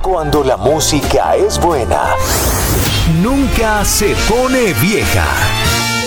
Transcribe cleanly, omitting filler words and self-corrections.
Cuando la música es buena, nunca se pone vieja.